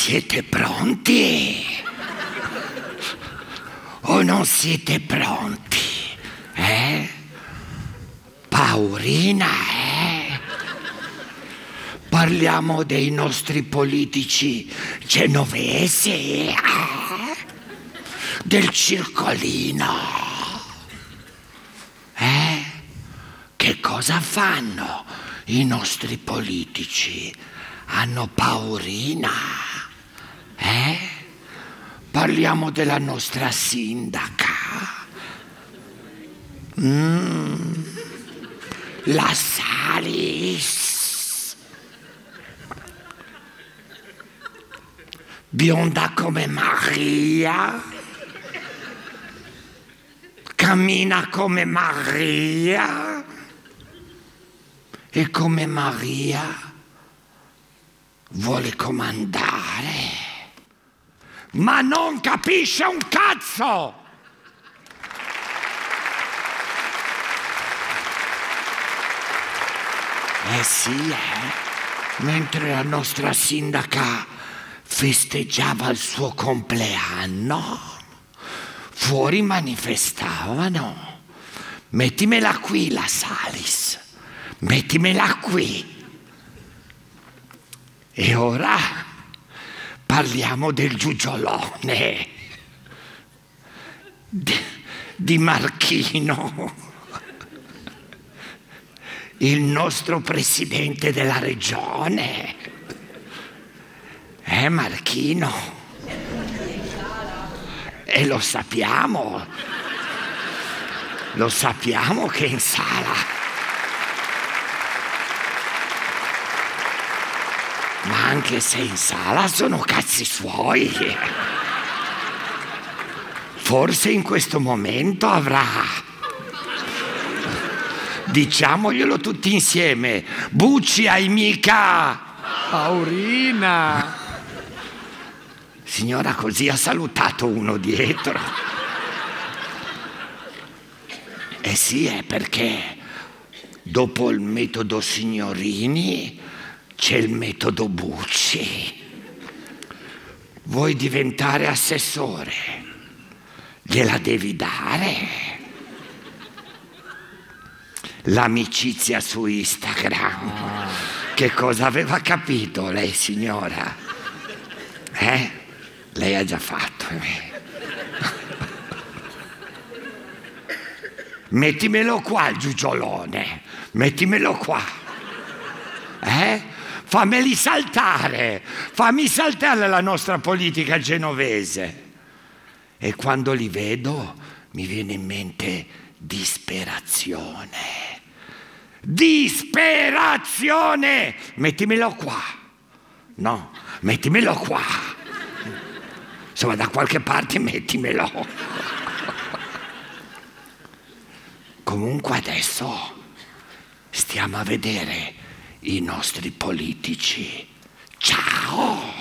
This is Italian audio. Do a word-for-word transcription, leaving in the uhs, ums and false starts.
Siete pronti? O non siete pronti? Eh? Paurina, eh? Parliamo dei nostri politici genovesi, eh? Del circolino. Eh? Che cosa fanno i nostri politici? Hanno paurina, eh? Parliamo della nostra sindaca. Mm. La Salis. Bionda come Maria. Cammina come Maria. E come Maria vuole comandare, ma non capisce un cazzo! Eh sì, eh? Mentre la nostra sindaca festeggiava il suo compleanno, fuori manifestavano. Mettimela qui la Salis, mettimela qui. E ora parliamo del giugiolone, di, di Marchino, il nostro presidente della regione. Eh, Marchino? E lo sappiamo, lo sappiamo che è in sala. Ma anche se in sala sono cazzi suoi. Forse in questo momento avrà, diciamoglielo tutti insieme, Bucci hai mica Paurina. Signora, così ha salutato uno dietro. Eh sì, è perché dopo il metodo Signorini c'è il metodo Bucci. Vuoi diventare assessore? Gliela devi dare. L'amicizia su Instagram. Ah. Che cosa aveva capito lei, signora? Eh? Lei ha già fatto. Mettimelo qua il giugiolone. Mettimelo qua. Eh? Fammeli saltare, fammi saltare la nostra politica genovese. E quando li vedo mi viene in mente disperazione. Disperazione! Mettimelo qua. No, mettimelo qua. Insomma, da qualche parte mettimelo. Comunque adesso stiamo a vedere i nostri politici. Ciao!